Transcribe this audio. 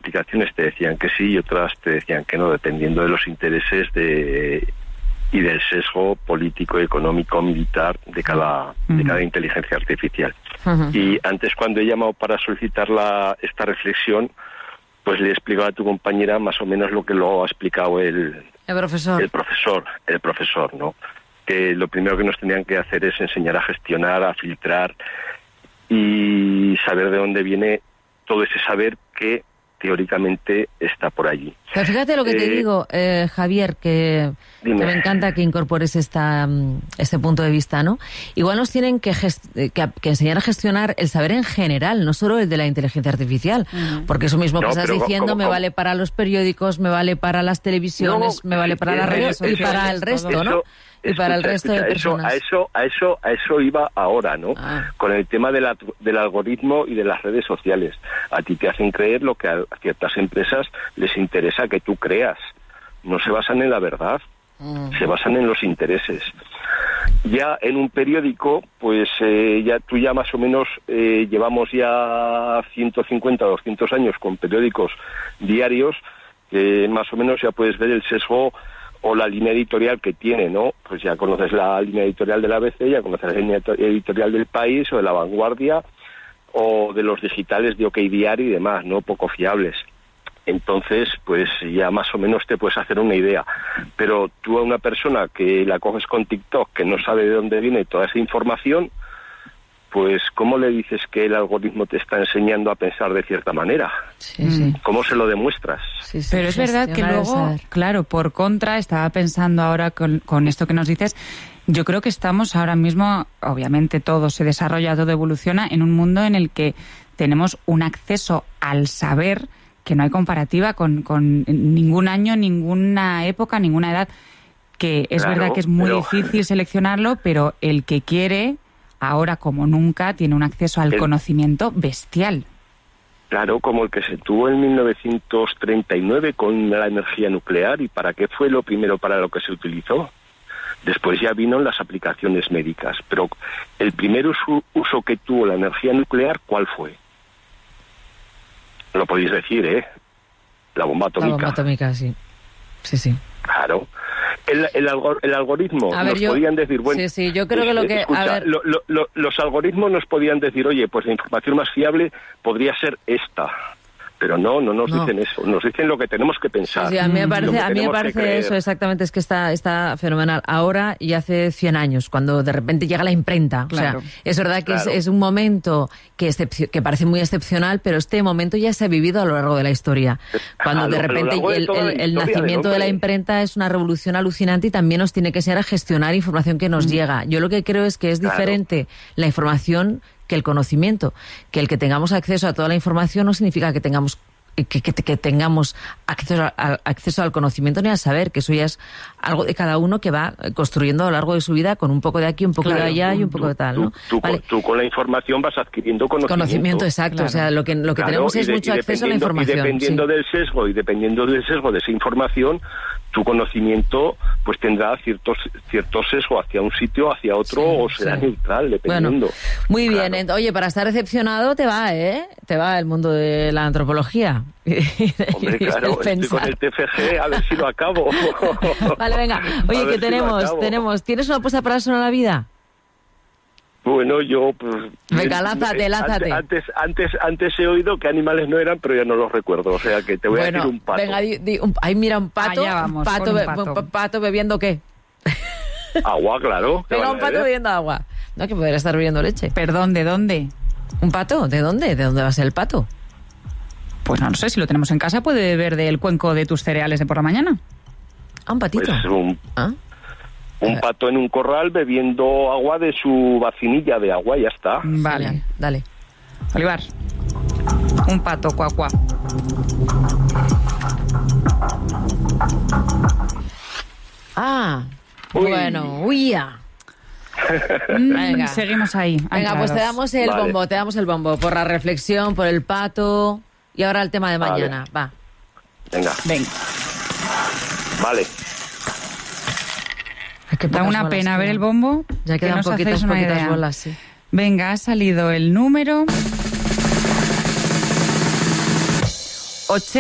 explicaciones te decían que sí y otras te decían que no, dependiendo de los intereses y del sesgo político, económico, militar de cada inteligencia artificial. Y antes, cuando he llamado para solicitar esta reflexión, pues le he explicado a tu compañera más o menos lo que lo ha explicado el profesor, ¿no? Que lo primero que nos tenían que hacer es enseñar a gestionar, a filtrar y saber de dónde viene todo ese saber que teóricamente está por allí. Pero fíjate lo que te digo, Javier, que me encanta que incorpores este punto de vista, ¿no? Igual nos tienen que enseñar a gestionar el saber en general, no solo el de la inteligencia artificial, porque eso mismo que estás diciendo me vale para los periódicos, me vale para las televisiones, me vale para las redes y para el resto, ¿no? Y para el resto de personas. A eso iba ahora, ¿no? Con el tema del algoritmo y de las redes sociales. A ti te hacen creer lo que a ciertas empresas les interesa que tú creas. No se basan en la verdad, se basan en los intereses. Ya en un periódico, pues tú ya más o menos llevamos ya 150 o 200 años con periódicos diarios, más o menos ya puedes ver el sesgo o la línea editorial que tiene, ¿no? Pues ya conoces la línea editorial de la ABC, ya conoces la línea editorial del País o de La Vanguardia o de los digitales de OK Diario y demás, ¿no? Poco fiables. Entonces, pues ya más o menos te puedes hacer una idea. Pero tú a una persona que la coges con TikTok, que no sabe de dónde viene toda esa información, pues ¿cómo le dices que el algoritmo te está enseñando a pensar de cierta manera? Sí. ¿Cómo se lo demuestras? Sí, pero es verdad que luego, claro, por contra, estaba pensando ahora con esto que nos dices, yo creo que estamos ahora mismo, obviamente todo se desarrolla, todo evoluciona, en un mundo en el que tenemos un acceso al saber que no hay comparativa con ningún año, ninguna época, ninguna edad, que es verdad que es muy difícil seleccionarlo, pero el que quiere, ahora como nunca, tiene un acceso al conocimiento bestial. Claro, como el que se tuvo en 1939 con la energía nuclear. ¿Y para qué fue lo primero para lo que se utilizó? Después ya vino las aplicaciones médicas. Pero el primer uso que tuvo la energía nuclear, ¿cuál fue? Lo podéis decir, ¿eh? La bomba atómica. La bomba atómica, sí. Sí. Claro. El algoritmo podían decir, bueno... Sí, yo creo que lo que... Escucha, los algoritmos nos podían decir, oye, pues la información más fiable podría ser esta. Pero no nos dicen eso, nos dicen lo que tenemos que pensar. Sí, a mí me parece eso exactamente, es que está fenomenal. Ahora y hace 100 años, cuando de repente llega la imprenta. Claro. O sea, es verdad que es un momento que parece muy excepcional, pero este momento ya se ha vivido a lo largo de la historia. Cuando de repente el nacimiento de la imprenta es una revolución alucinante y también nos tiene que enseñar a gestionar información que nos llega. Yo lo que creo es que es diferente la información que el conocimiento, que el que tengamos acceso a toda la información no significa que tengamos acceso al conocimiento ni al saber, que eso ya es algo de cada uno que va construyendo a lo largo de su vida con un poco de aquí, un poco de allá y un poco de tal, ¿no? Tú con la información vas adquiriendo conocimiento. Exacto, claro. O sea, lo que tenemos es mucho acceso a la información. Y dependiendo del sesgo de esa información, tu conocimiento pues tendrá cierto sesgo hacia un sitio, hacia otro, o será neutral, dependiendo. Bueno, muy bien. Oye, para estar decepcionado te va el mundo de la antropología. Hombre, claro, estoy con el TFG, a ver si lo acabo. Vale, venga. Oye, ¿qué tenemos? ¿Tienes una apuesta para eso en la vida? Bueno, yo... Pues, venga, lázate. Antes he oído que animales no eran, pero ya no los recuerdo. O sea, que te voy a decir un pato. Venga, ahí mira un pato. Allá vamos, pato bebiendo ¿qué? Agua, claro. Venga, un pato bebiendo agua. No, que podría estar bebiendo leche. Perdón, ¿de dónde? ¿Un pato? ¿De dónde? ¿De dónde va a ser el pato? Pues no sé, si lo tenemos en casa puede beber del cuenco de tus cereales de por la mañana. ¿Un patito? Pues un pato en un corral bebiendo agua de su vacinilla de agua, ya está. Vale, dale. Olivar, un pato, cuacuá. Bueno, huía. Venga. Seguimos ahí. Venga, pues te damos el bombo por la reflexión, por el pato y ahora el tema de mañana. Va. Venga. Vale. Da una pena ver el bombo. Ya quedan poquitas bolas, sí. Venga, ha salido el número